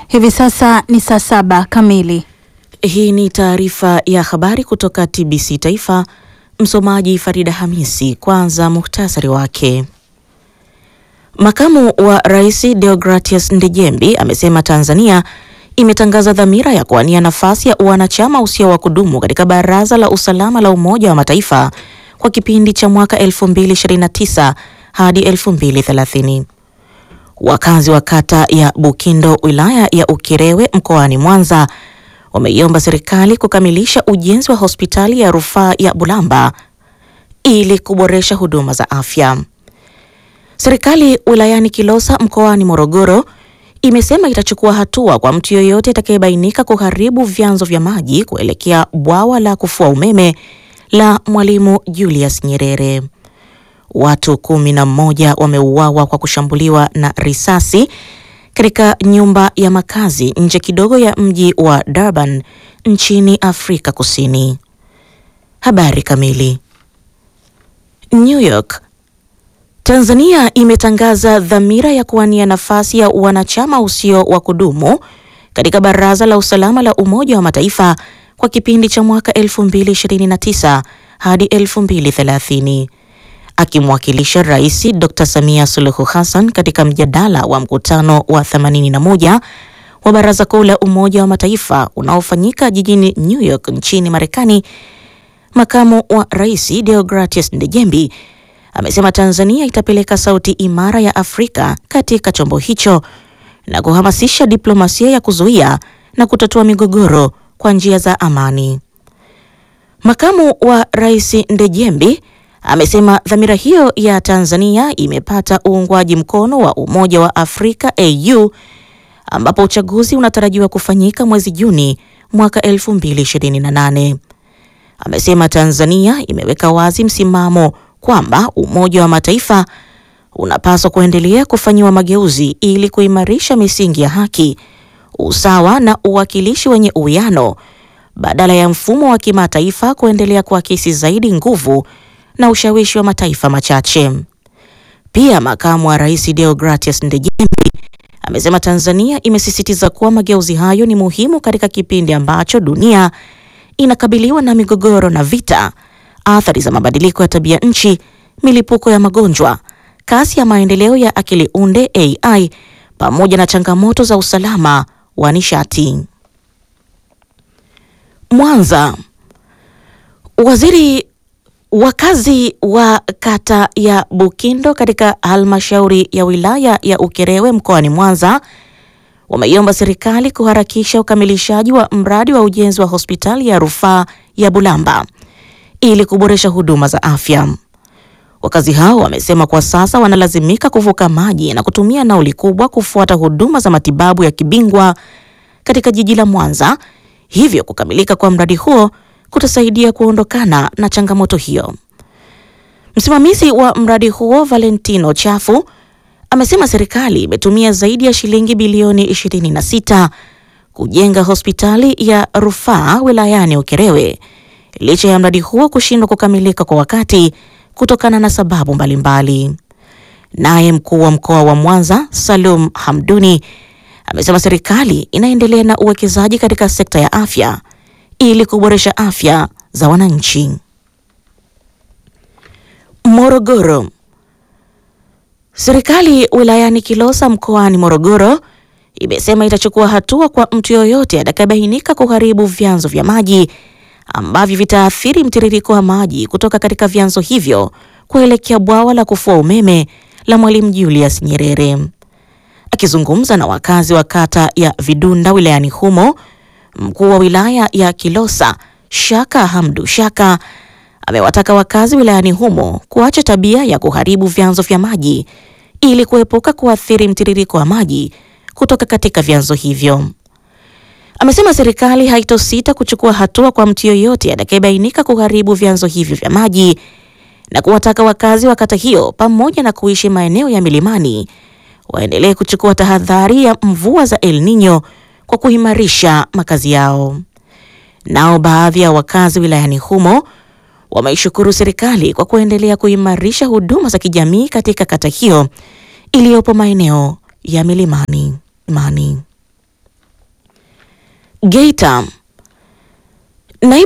Hivi sasa ni saa 7 kamili. Hii ni taarifa ya habari kutoka TBC Taifa. Msomaji Farida Hamisi. Kwanza muhtasari wake. Makamu wa Rais Deogratius Ndejembi amesema Tanzania imetangaza dhamira ya kuwania nafasi ya uanachama usio wa kudumu katika Baraza la Usalama la Umoja wa Mataifa kwa kipindi cha mwaka 2029 hadi 2030. Wakazi wa kata ya Bukindo wilaya ya Ukerewe mkoani Mwanza wameiomba serikali kukamilisha ujenzi wa hospitali ya rufaa ya Bulamba ili kuboresha huduma za afya. Serikali wilayani Kilosa mkoani Morogoro imesema itachukua hatua kwa mtu yoyote atakayebainika kuharibu vyanzo vya maji kuelekea bwawa la kufua umeme la Mwalimu Julius Nyerere. Watu 11 wameuawa kwa kushambuliwa na risasi katika nyumba ya makazi nje kidogo ya mji wa Durban nchini Afrika Kusini. Habari kamili. New York. Tanzania imetangaza dhamira ya kuwania nafasi ya wanachama usio wa kudumu katika Baraza la Usalama la Umoja wa Mataifa kwa kipindi cha mwaka 2029 hadi 2030. Akimwakilisha Rais Dr. Samia Suluhu Hassan katika mjadala wa mkutano wa 81 wa Baraza Kuu la Umoja wa Mataifa unaofanyika jijini New York nchini Marekani, makamu wa Rais Deogratius Ndejembi amesema Tanzania itapeleka sauti imara ya Afrika katika chombo hicho na kuhamasisha diplomasia ya kuzuia na kutatua migogoro kwa njia za amani. Makamu wa Rais Ndejembi amesema dhamira hiyo ya Tanzania imepata uungwaji mkono wa Umoja wa Afrika AU, ambapo uchaguzi unatarajiwa kufanyika mwezi Juni mwaka 2028. Amesema Tanzania imeweka wazi msimamo kwamba Umoja wa Mataifa unapaswa kuendelea kufanyiwa mageuzi ili kuimarisha misingi ya haki, usawa na uwakilishi wenye uwiano badala ya mfumo wa kimataifa kuendelea kuakisi zaidi nguvu na ushawishi wa mataifa machache. Pia makamu wa Rais Deogratius Ndejembi amesema Tanzania imesisitiza kuwa mageuzi hayo ni muhimu katika kipindi ambacho dunia inakabiliwa na migogoro na vita, athari za mabadiliko ya tabia nchi, milipuko ya magonjwa, kasi ya maendeleo ya akili unde AI, pamoja na changamoto za usalama wa nishati. Mwanza. Wakazi wa kata ya Bukindo katika halmashauri ya wilaya ya Ukerewe mkoani Mwanza wameiomba serikali kuharakisha ukamilishaji wa mradi wa ujenzi wa hospitali ya rufaa ya Bulamba ili kuboresha huduma za afya. Wakazi hao wamesema kwa sasa wanalazimika kuvuka maji na kutumia nauli kubwa kufuata huduma za matibabu ya kibingwa katika jiji la Mwanza, hivyo kukamilika kwa mradi huo kutasaidia kuondokana na changamoto hiyo. Msimamizi wa mradi huo Valentino Chafu amesema serikali imetumia zaidi ya shilingi bilioni 26 kujenga hospitali ya rufaa wilayani Ukerewe, licha ya mradi huo kushindwa kukamilika kwa wakati kutokana na sababu mbalimbali. Naye mkuu wa mkoa wa Mwanza Salum Hamduni amesema serikali inaendelea na uwekezaji katika sekta ya afya ili kuboresha afya za wananchi. Morogoro. Serikali wilayani Kilosa mkoani Morogoro imesema itachukua hatua kwa mtu yoyote atakayebainika kuharibu vyanzo vya maji ambavyo vitaathiri mtiririko wa maji kutoka katika vyanzo hivyo kuelekea bwawa la kufua umeme la Mwalimu Julius Nyerere. Akizungumza na wakazi wa kata ya Vidunda wilayani humo, mkuu wa wilaya ya Kilosa Shaka Hamdu Shaka amewataka wakazi wilayani humo kuacha tabia ya kuharibu vyanzo vya maji ili kuepuka kuathiri mtiririko wa maji kutoka katika vyanzo hivyo. Amesema serikali haitosita kuchukua hatua kwa mtu yoyote atakayebainika kuharibu vyanzo hivyo vya maji na kuwataka wakazi wa kata hiyo pamoja na kuishi maeneo ya milimani waendelee kuchukua tahadhari ya mvua za El Nino kwa kuimarisha makazi yao. Nao baadhi ya wakazi wilayani humo wameishukuru serikali kwa kuendelea kuimarisha huduma za kijamii katika kata hiyo iliyopo maeneo ya milimani. Geita.